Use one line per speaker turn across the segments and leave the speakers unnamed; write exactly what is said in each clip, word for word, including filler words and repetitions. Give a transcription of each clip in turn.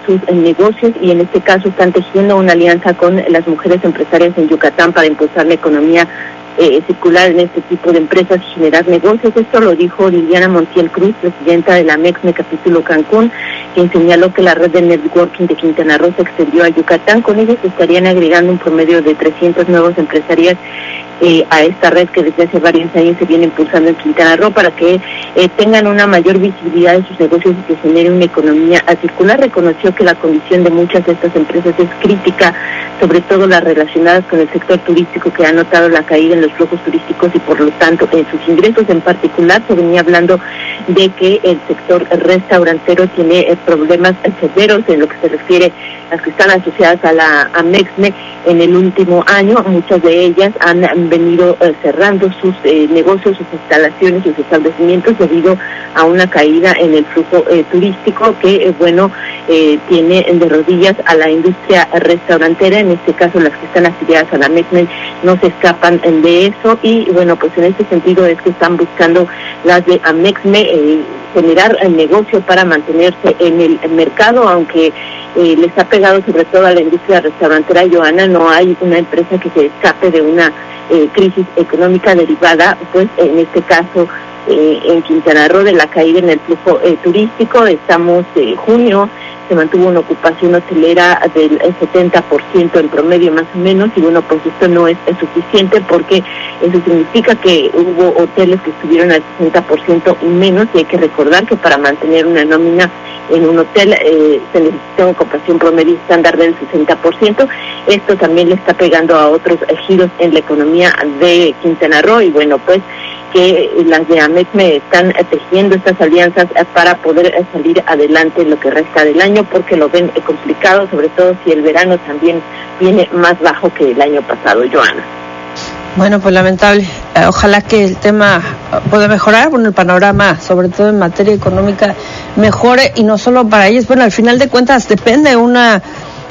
sus eh, negocios, y en este caso están tejiendo una alianza con las mujeres empresarias en Yucatán para impulsar la economía Eh, circular en este tipo de empresas y generar negocios. Esto lo dijo Liliana Montiel Cruz, presidenta de la MEXME Capítulo Cancún, quien señaló que la red de networking de Quintana Roo se extendió a Yucatán. Con ellos estarían agregando un promedio de trescientos nuevos empresarios eh, a esta red que desde hace varios años se viene impulsando en Quintana Roo para que eh, tengan una mayor visibilidad de sus negocios y se genere una economía circular. Reconoció que la condición de muchas de estas empresas es crítica, sobre todo las relacionadas con el sector turístico, que ha notado la caída en los flujos turísticos y por lo tanto en sus ingresos. En particular se venía hablando de que el sector restaurantero tiene eh, problemas severos en lo que se refiere a las que están asociadas a la a MEXME en el último año. Muchas de ellas han, han venido eh, cerrando sus eh, negocios, sus instalaciones, sus establecimientos debido a una caída en el flujo eh, turístico que, eh, bueno, eh, tiene de rodillas a la industria restaurantera. En este caso, las que están afiliadas a la MEXME no se escapan de eso, y bueno, pues en este sentido es que están buscando las de Amexme eh, generar el negocio para mantenerse en el mercado, aunque eh, les ha pegado sobre todo a la industria restaurantera, Joana. No hay una empresa que se escape de una eh, crisis económica derivada, pues en este caso eh, en Quintana Roo, de la caída en el flujo eh, turístico. Estamos en eh, junio, se mantuvo una ocupación hotelera del setenta por ciento en promedio más o menos, y bueno, pues esto no es, es suficiente, porque eso significa que hubo hoteles que estuvieron al sesenta por ciento y menos, y hay que recordar que para mantener una nómina en un hotel eh, se necesita una ocupación promedio estándar del sesenta por ciento. Esto también le está pegando a otros eh, giros en la economía de Quintana Roo, y bueno, pues que las de Amexme están tejiendo estas alianzas para poder salir adelante en lo que resta del año, porque lo ven complicado, sobre todo si el verano también viene más bajo que el año pasado, Joana.
Bueno, pues lamentable. Ojalá que el tema pueda mejorar, bueno, el panorama, sobre todo en materia económica, mejore, y no solo para ellos. Bueno, al final de cuentas depende una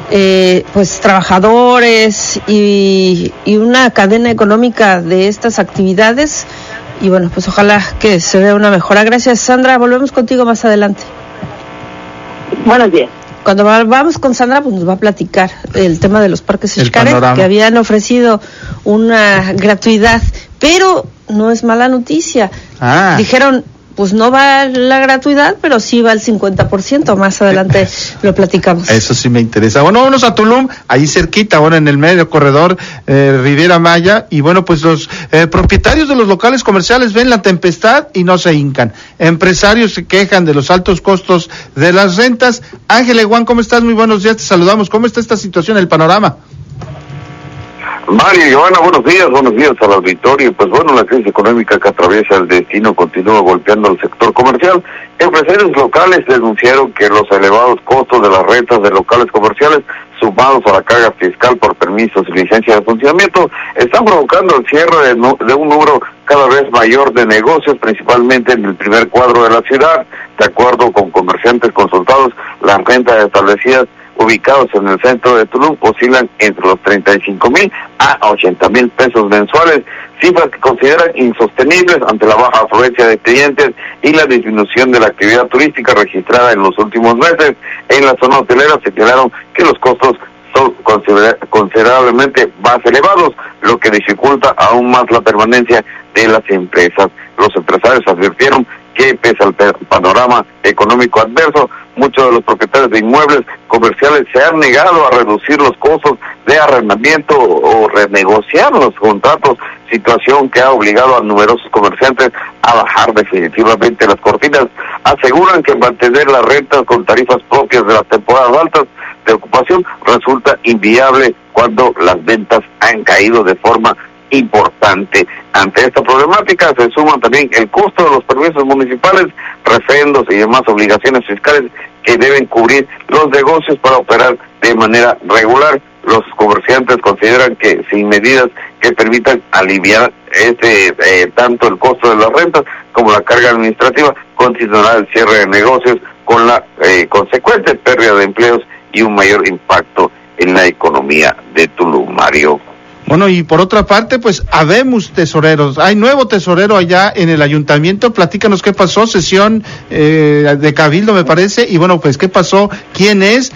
eh, pues trabajadores y, y una cadena económica de estas actividades. Y bueno, pues ojalá que se vea una mejora. Gracias, Sandra. Volvemos contigo más adelante.
Buenos días.
Cuando vamos con Sandra, pues nos va a platicar el tema de los parques Xcaret, que habían ofrecido una gratuidad, pero no es mala noticia. Ah. Dijeron, pues no va la gratuidad, pero sí va el cincuenta por ciento. Más adelante lo platicamos.
Eso sí me interesa. Bueno, vámonos a Tulum, ahí cerquita, bueno, en el medio corredor eh, Riviera Maya, y bueno, pues los eh, propietarios de los locales comerciales ven la tempestad y no se hincan. Empresarios se quejan de los altos costos de las rentas. Ángel Juan, ¿cómo estás? Muy buenos días, te saludamos. ¿Cómo está esta situación, el panorama?
Mario y Giovanna, buenos días, buenos días al auditorio. Pues bueno, la crisis económica que atraviesa el destino continúa golpeando al sector comercial. Empresarios locales denunciaron que los elevados costos de las rentas de locales comerciales, sumados a la carga fiscal por permisos y licencias de funcionamiento, están provocando el cierre de, no, de un número cada vez mayor de negocios, principalmente en el primer cuadro de la ciudad. De acuerdo con comerciantes consultados, las rentas establecidas ubicados en el centro de Tulum oscilan entre los treinta y cinco mil a ochenta mil pesos mensuales, cifras que consideran insostenibles ante la baja afluencia de clientes y la disminución de la actividad turística registrada en los últimos meses. En la zona hotelera señalaron que los costos son consider- considerablemente más elevados, lo que dificulta aún más la permanencia de las empresas. Los empresarios advirtieron que pese al panorama económico adverso, muchos de los propietarios de inmuebles comerciales se han negado a reducir los costos de arrendamiento o renegociar los contratos, situación que ha obligado a numerosos comerciantes a bajar definitivamente las cortinas. Aseguran que mantener las rentas con tarifas propias de las temporadas altas de ocupación resulta inviable cuando las ventas han caído de forma importante. Ante esta problemática se suman también el costo de los permisos municipales, refrendos y demás obligaciones fiscales que deben cubrir los negocios para operar de manera regular. Los comerciantes consideran que sin medidas que permitan aliviar este eh, tanto el costo de las rentas como la carga administrativa, continuará el cierre de negocios con la eh, consecuente pérdida de empleos y un mayor impacto en la economía de Tulum, Mario.
Bueno, y por otra parte, pues habemos tesoreros. Hay nuevo tesorero allá en el ayuntamiento. Platícanos qué pasó, sesión eh, de cabildo me parece, y bueno, pues qué pasó, quién es.